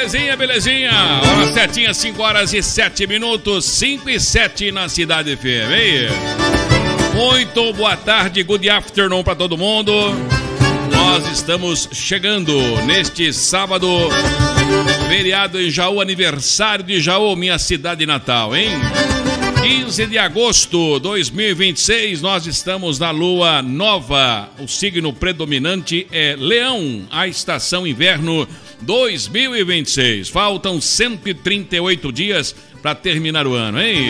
Belezinha, belezinha. Hora certinha, 5 horas e 7 minutos, 5 e 7 na Cidade FM, hein? Muito boa tarde, good afternoon pra todo mundo. Nós estamos chegando neste sábado, feriado em Jaú, aniversário de Jaú, minha cidade natal, hein? 15 de agosto de 2026, nós estamos na lua nova. O signo predominante é Leão, a estação inverno 2026. Faltam 138 dias para terminar o ano, hein?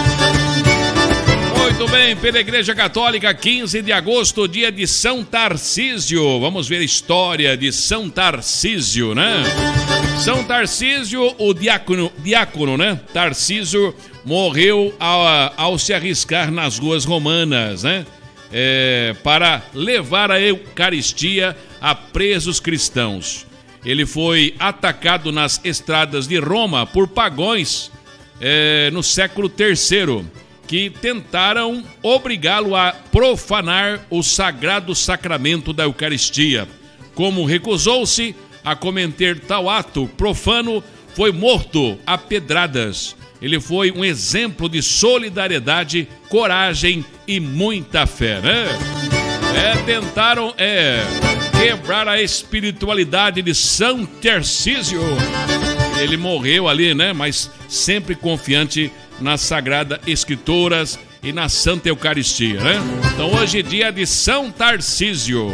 Muito bem, pela Igreja Católica, 15 de agosto, dia de São Tarcísio. Vamos ver a história de São Tarcísio, né? São Tarcísio, o diácono, né? Tarcísio morreu ao se arriscar nas ruas romanas, né? Para levar a Eucaristia a presos cristãos. Ele foi atacado nas estradas de Roma por pagãos no século III, que tentaram obrigá-lo a profanar o sagrado sacramento da Eucaristia. Como recusou-se a cometer tal ato profano, foi morto a pedradas. Ele foi um exemplo de solidariedade, coragem e muita fé, né? Tentaram quebrar a espiritualidade de São Tarcísio. Ele morreu ali, né? Mas sempre confiante nas Sagradas Escrituras e na Santa Eucaristia, né? Então hoje é dia de São Tarcísio.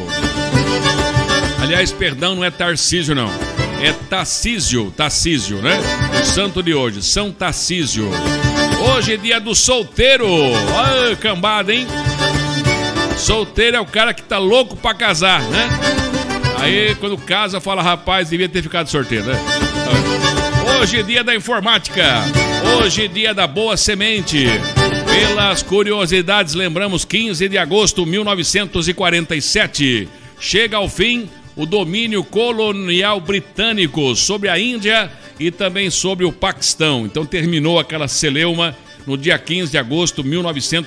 Aliás, perdão, não é Tarcísio não, é Tarcísio, né? O santo de hoje, São Tarcísio. Hoje é dia do solteiro. Olha, cambada, hein? Solteiro é o cara que tá louco pra casar, né? Aí quando casa fala, rapaz, devia ter ficado sorteiro, né? Hoje é dia da informática. Hoje é dia da boa semente. Pelas curiosidades, lembramos 15 de agosto de 1947. Chega ao fim o domínio colonial britânico sobre a Índia e também sobre o Paquistão. Então terminou aquela celeuma no dia 15 de agosto de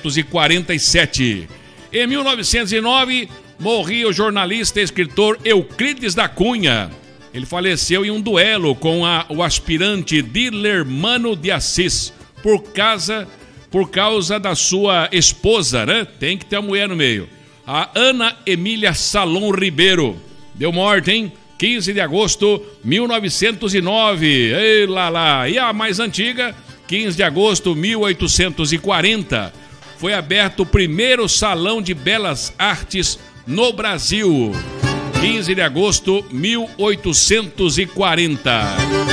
1947. Em 1909, morria o jornalista e escritor Euclides da Cunha. Ele faleceu em um duelo com o aspirante Dilermano de Assis, por causa da sua esposa, né? Tem que ter a mulher no meio. A Ana Emília Salom Ribeiro. Deu morte, hein? 15 de agosto de 1909. Ei, lá. E a mais antiga, 15 de agosto de 1840. Foi aberto o primeiro Salão de Belas Artes no Brasil. 15 de agosto de 1840.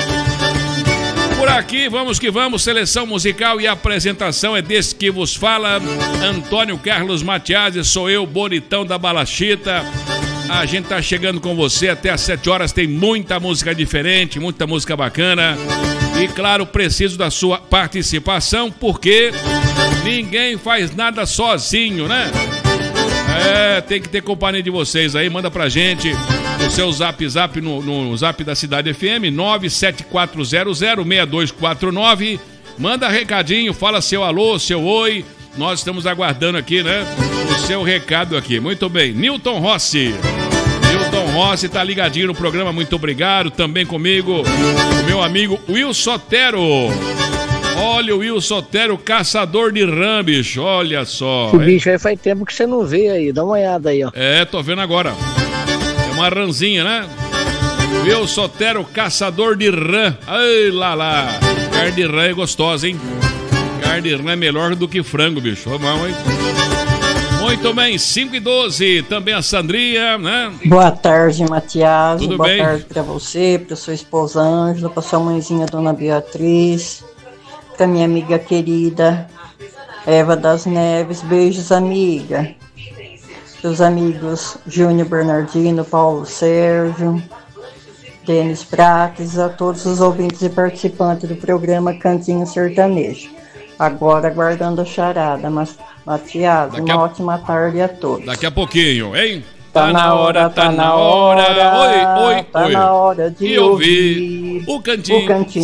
Por aqui, vamos que vamos, seleção musical e apresentação é desse que vos fala, Antônio Carlos Matias, sou eu, bonitão da Balachita. A gente tá chegando com você até às 7 horas, tem muita música diferente, muita música bacana. E claro, preciso da sua participação, porque ninguém faz nada sozinho, né? Tem que ter companhia de vocês aí, manda pra gente o seu zap no zap da Cidade FM, 974006249, manda recadinho, fala seu alô, seu oi, nós estamos aguardando aqui, né, o seu recado aqui. Muito bem, Newton Rossi tá ligadinho no programa, muito obrigado, também comigo, o meu amigo Will Sotero. Olha o Will Sotero, caçador de rã, bicho, olha só. O bicho aí faz tempo que você não vê aí, dá uma olhada aí, ó. Tô vendo agora. É uma rãzinha, né? Will Sotero, caçador de rã. Ai, lá. Carne de rã é gostosa, hein? Carne de rã é melhor do que frango, bicho. Vamos, hein? Muito bem, 5h12, também a Sandrinha, né? Boa tarde, Matias. Tudo Boa bem? tarde pra você, pra sua esposa Ângela, pra sua mãezinha, Dona Beatriz, pra minha amiga querida Eva das Neves. Beijos, amiga. Seus amigos Júnior Bernardino, Paulo Sérgio, Denis Prates, a todos os ouvintes e participantes do programa Cantinho Sertanejo. Agora aguardando a charada, mas Matias, ótima tarde a todos. Daqui a pouquinho, hein? Tá na hora. Oi. Tá na hora de ouvir o Cantinho.